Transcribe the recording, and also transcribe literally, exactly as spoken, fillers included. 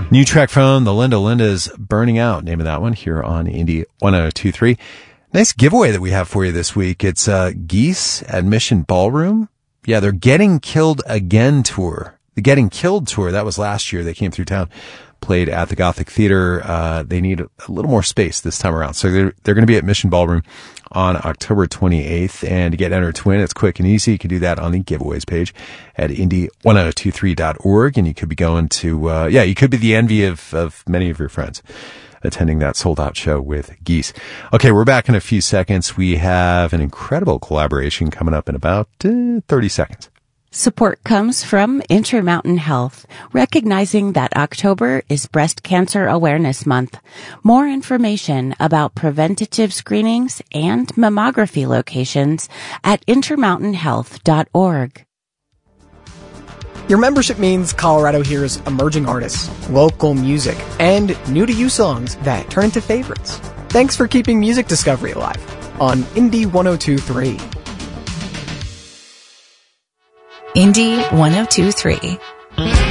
New track from the Linda. Linda's Burning Out, name of that one, here on Indie one oh two three. Nice giveaway that we have for you this week. It's uh, Geese at Mission Ballroom. Yeah, they're Getting Killed Again tour. The Getting Killed tour, that was last year. They came through town, played at the Gothic Theater. Uh, they need a little more space this time around. So they're, they're going to be at Mission Ballroom on October twenty-eighth. And to get entered to win, it's quick and easy. You can do that on the giveaways page at indie one oh two three dot org. And you could be going to, uh, yeah, you could be the envy of, of many of your friends attending that sold out show with Geese. Okay, we're back in a few seconds. We have an incredible collaboration coming up in about uh, thirty seconds. Support comes from Intermountain Health, recognizing that October is Breast Cancer Awareness Month. More information about preventative screenings and mammography locations at intermountain health dot org. Your membership means Colorado hears emerging artists, local music, and new-to-you songs that turn into favorites. Thanks for keeping music discovery alive on Indie one oh two three. Indie one oh two three.